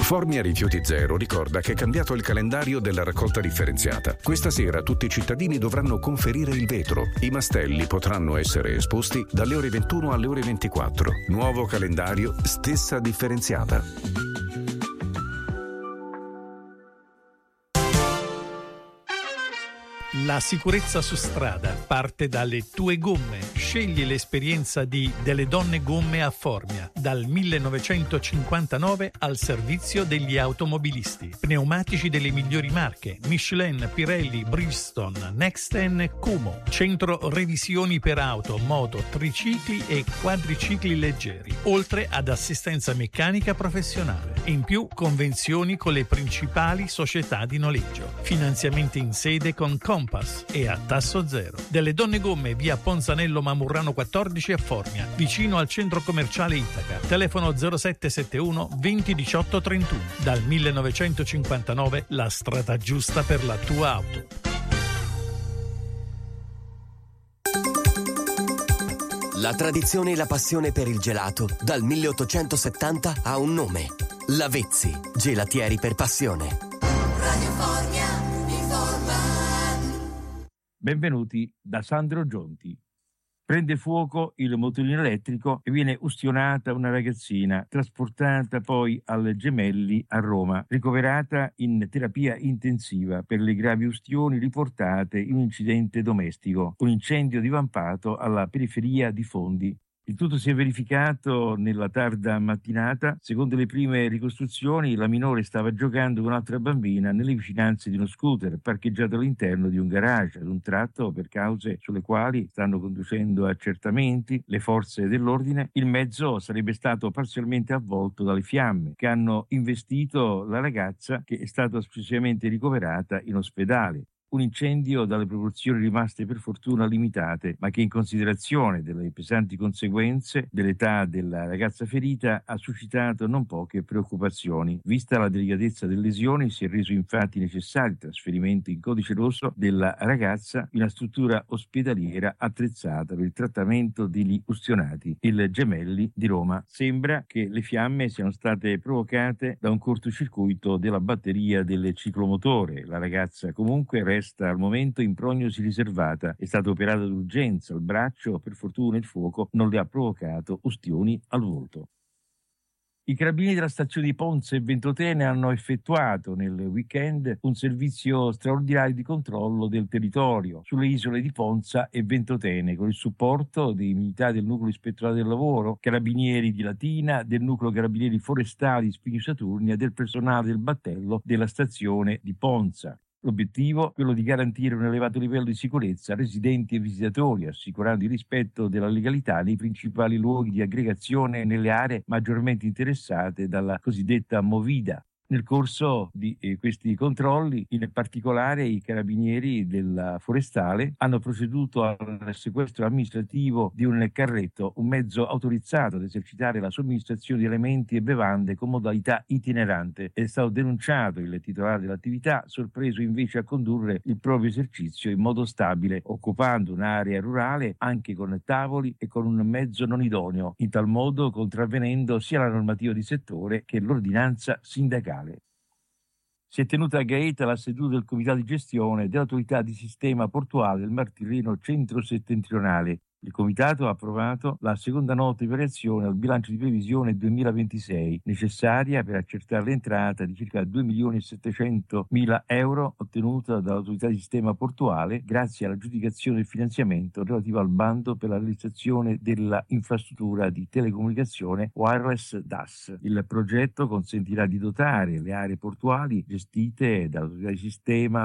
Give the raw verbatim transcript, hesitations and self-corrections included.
Formia Rifiuti Zero ricorda che è cambiato il calendario della raccolta differenziata. Questa sera tutti i cittadini dovranno conferire il vetro. I mastelli potranno essere esposti dalle ore ventuno alle ore ventiquattro. Nuovo calendario, stessa differenziata. La sicurezza su strada parte dalle tue gomme. Scegli l'esperienza di Delle Donne Gomme a Formia, dal millenovecentocinquantanove al servizio degli automobilisti. Pneumatici delle migliori marche: Michelin, Pirelli, Bridgestone, Nexten, Kumo. Centro revisioni per auto, moto, tricicli e quadricicli leggeri, oltre ad assistenza meccanica professionale. In più, convenzioni con le principali società di noleggio. Finanziamenti in sede con Compass e a tasso zero. Delle Donne Gomme, via Ponzanello Mamurrano quattordici a Formia, vicino al centro commerciale Itaca. Telefono zero sette sette uno venti diciotto trentuno. Dal millenovecentocinquantanove la strada giusta per la tua auto. La tradizione e la passione per il gelato dal milleottocentosettanta ha un nome: Lavezzi, gelatieri per passione. Radio Formia informa. Benvenuti da Sandro Gionti. Prende fuoco il motorino elettrico e viene ustionata una ragazzina, trasportata poi al Gemelli a Roma, ricoverata in terapia intensiva per le gravi ustioni riportate in un incidente domestico, un incendio divampato alla periferia di Fondi. Il tutto si è verificato nella tarda mattinata. Secondo le prime ricostruzioni, la minore stava giocando con un'altra bambina nelle vicinanze di uno scooter parcheggiato all'interno di un garage. Ad un tratto, per cause sulle quali stanno conducendo accertamenti le forze dell'ordine, il mezzo sarebbe stato parzialmente avvolto dalle fiamme che hanno investito la ragazza, che è stata successivamente ricoverata in ospedale. Un incendio dalle proporzioni rimaste per fortuna limitate, ma che in considerazione delle pesanti conseguenze dell'età della ragazza ferita ha suscitato non poche preoccupazioni. Vista la delicatezza delle lesioni, si è reso infatti necessario il trasferimento in codice rosso della ragazza in una struttura ospedaliera attrezzata per il trattamento degli ustionati, il Gemelli di Roma. Sembra che le fiamme siano state provocate da un cortocircuito della batteria del ciclomotore. La ragazza comunque resta al momento in prognosi riservata, è stata operata d'urgenza al braccio, per fortuna il fuoco non le ha provocato ustioni al volto. I carabinieri della stazione di Ponza e Ventotene hanno effettuato nel weekend un servizio straordinario di controllo del territorio sulle isole di Ponza e Ventotene, con il supporto dei militari del nucleo ispettorale del lavoro, carabinieri di Latina, del nucleo carabinieri forestali di Spigno Saturnia e del personale del battello della stazione di Ponza. L'obiettivo è quello di garantire un elevato livello di sicurezza a residenti e visitatori, assicurando il rispetto della legalità nei principali luoghi di aggregazione nelle aree maggiormente interessate dalla cosiddetta movida. Nel corso di eh, questi controlli, in particolare i carabinieri della forestale hanno proceduto al sequestro amministrativo di un carretto, un mezzo autorizzato ad esercitare la somministrazione di alimenti e bevande con modalità itinerante. È stato denunciato il titolare dell'attività, sorpreso invece a condurre il proprio esercizio in modo stabile, occupando un'area rurale anche con tavoli e con un mezzo non idoneo, in tal modo contravvenendo sia la normativa di settore che l'ordinanza sindacale. Si è tenuta a Gaeta la seduta del comitato di gestione dell'autorità di sistema portuale del Mar Tirreno centro-settentrionale. Il comitato ha approvato la seconda nota di variazione al bilancio di previsione duemilaventisei, necessaria per accertare l'entrata di circa due milioni e settecentomila euro ottenuta dall'autorità di sistema portuale grazie all'aggiudicazione del finanziamento relativo al bando per la realizzazione della infrastruttura di telecomunicazione wireless D A S. Il progetto consentirà di dotare le aree portuali gestite dall'autorità di sistema